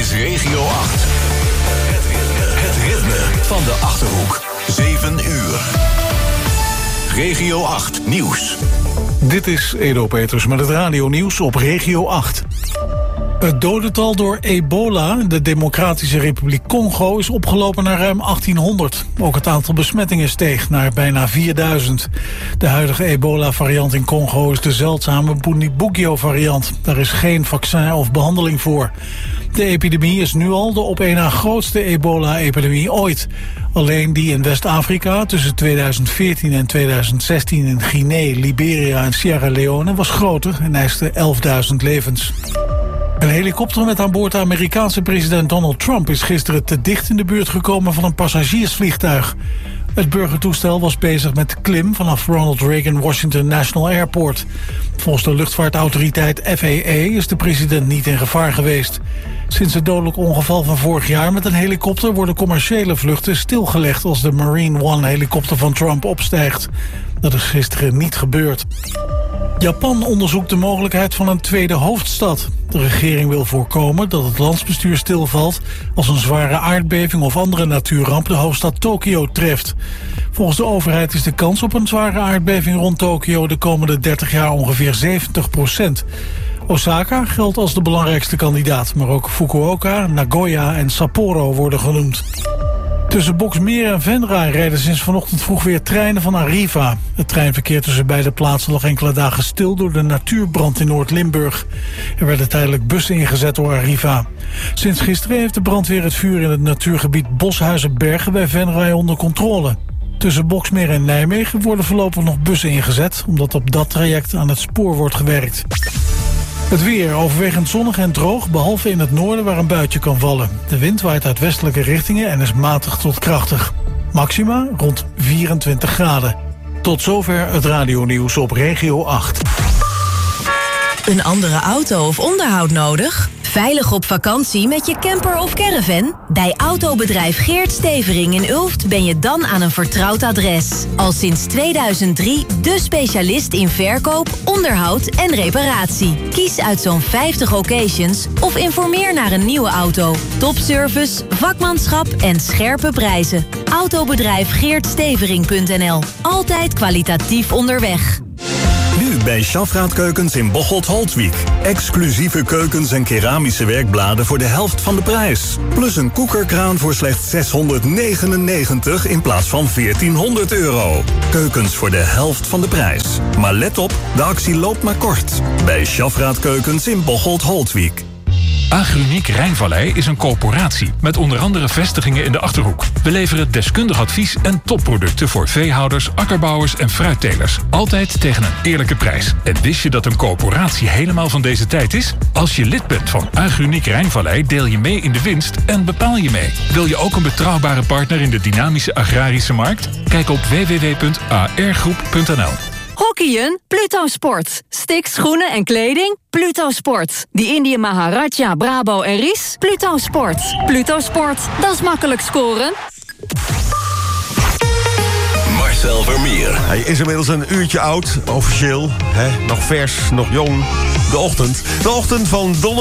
is Regio 8. Het ritme van de Achterhoek. 7 uur. Regio 8 Nieuws. Dit is Edo Peters met het radionieuws op Regio 8. Het dodental door ebola in de Democratische Republiek Congo is opgelopen naar ruim 1800. Ook het aantal besmettingen steeg naar bijna 4000. De huidige ebola-variant in Congo is de zeldzame Bundibugyo-variant. Daar is geen vaccin of behandeling voor. De epidemie is nu al de op één na grootste ebola-epidemie ooit. Alleen die in West-Afrika tussen 2014 en 2016 in Guinea, Liberia en Sierra Leone was groter en eiste 11.000 levens. Een helikopter met aan boord de Amerikaanse president Donald Trump is gisteren te dicht in de buurt gekomen van een passagiersvliegtuig. Het burgertoestel was bezig met de klim vanaf Ronald Reagan Washington National Airport. Volgens de luchtvaartautoriteit FAA is de president niet in gevaar geweest. Sinds het dodelijk ongeval van vorig jaar met een helikopter worden commerciële vluchten stilgelegd als de Marine One helikopter van Trump opstijgt. Dat is gisteren niet gebeurd. Japan onderzoekt de mogelijkheid van een tweede hoofdstad. De regering wil voorkomen dat het landsbestuur stilvalt als een zware aardbeving of andere natuurramp de hoofdstad Tokio treft. Volgens de overheid is de kans op een zware aardbeving rond Tokio de komende 30 jaar ongeveer 70%. Osaka geldt als de belangrijkste kandidaat, maar ook Fukuoka, Nagoya en Sapporo worden genoemd. Tussen Boxmeer en Venray rijden sinds vanochtend vroeg weer treinen van Arriva. Het treinverkeer tussen beide plaatsen lag enkele dagen stil door de natuurbrand in Noord-Limburg. Er werden tijdelijk bussen ingezet door Arriva. Sinds gisteren heeft de brandweer het vuur in het natuurgebied Boshuizenbergen bij Venray onder controle. Tussen Boxmeer en Nijmegen worden voorlopig nog bussen ingezet, omdat op dat traject aan het spoor wordt gewerkt. Het weer overwegend zonnig en droog, behalve in het noorden waar een buitje kan vallen. De wind waait uit westelijke richtingen en is matig tot krachtig. Maxima rond 24 graden. Tot zover het radionieuws op Regio 8. Een andere auto of onderhoud nodig? Veilig op vakantie met je camper of caravan? Bij autobedrijf Geert Stevering in Ulft ben je dan aan een vertrouwd adres. Al sinds 2003 de specialist in verkoop, onderhoud en reparatie. Kies uit zo'n 50 occasions of informeer naar een nieuwe auto. Topservice, vakmanschap en scherpe prijzen. Autobedrijf GeertStevering.nl. Altijd kwalitatief onderweg. Nu bij Schafraad Keukens in Bocholt-Holtwijk. Exclusieve keukens en keramische werkbladen voor de helft van de prijs. Plus een koekerkraan voor slechts 699 in plaats van 1400 euro. Keukens voor de helft van de prijs. Maar let op, de actie loopt maar kort. Bij Schafraad Keukens in Bocholt-Holtwijk. Agruniek Rijnvallei is een corporatie met onder andere vestigingen in de Achterhoek. We leveren deskundig advies en topproducten voor veehouders, akkerbouwers en fruittelers. Altijd tegen een eerlijke prijs. En wist je dat een corporatie helemaal van deze tijd is? Als je lid bent van Agruniek Rijnvallei deel je mee in de winst en bepaal je mee. Wil je ook een betrouwbare partner in de dynamische agrarische markt? Kijk op www.argroep.nl. Hockeyen? Pluto Sport. Sticks, schoenen en kleding? Pluto Sport. Die Indië Maharaja, Brabo en Ries? Pluto Sport. Pluto Sport, dat is makkelijk scoren. Marcel Vermeer. Hij is inmiddels een uurtje oud, officieel. Nog vers, nog jong. De ochtend van donderdag.